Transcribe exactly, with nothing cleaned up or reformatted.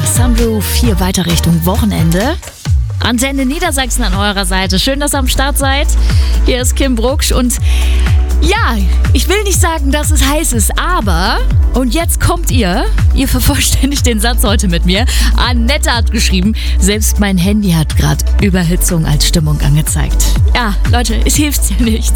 Sunroof, hier weiter Richtung Wochenende. Antenne Niedersachsen an eurer Seite. Schön, dass ihr am Start seid. Hier ist Kim Brucksch und ja, ich will nicht sagen, dass es heiß ist, aber, und jetzt kommt ihr, ihr vervollständigt den Satz heute mit mir. Annette hat geschrieben, selbst mein Handy hat gerade Überhitzung als Stimmung angezeigt. Ja, Leute, es hilft ja nichts.